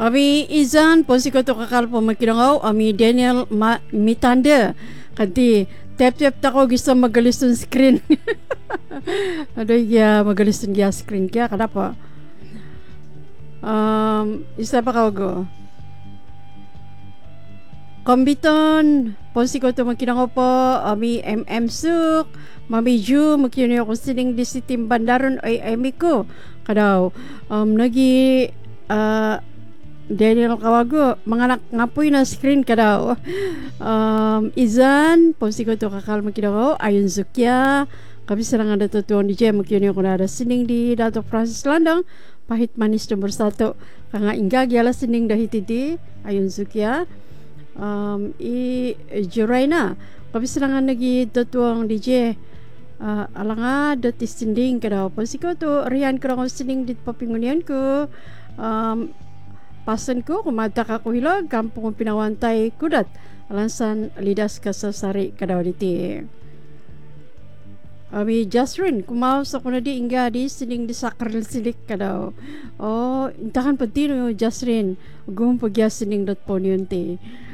Ami izan ponsi ko to kakal po makinangaw ami Daniel Mitanda kanti tap tako gusto magalis ng screen. Adoy ya magalis ng screen kaya kenapa? Isa pa kawago. Kombiton ponsi ko to makinangaw po ami Suk Mami Ju makinyo ko sining di si Tim Bandaron ay ko kadaw nagi Daniel Kawago mga ngapoy na screen kadaw izan ponsi ko to kakal makinangaw ayon Zukya kami sarang ada tutuan di jam makinyo ko na sining di Dato Francis Landang pahit manis nomor 1 kanga inggag yala sining dahitidi ayon Zukya Juraina kami sarang nagi tutuang DJ alanga dati sinding kadaw ponsi ko to riyan ko na sining di papingunian ko pasan ko kumata ka kuhilag kampung pinawantay kudat alansan lidas ka sa sari kadaw diti ami Jasrin kumaw sa kuna di inga di sining di sakral silik kadaw intahan pati no Jasrin gum pagya sining dot po yun ti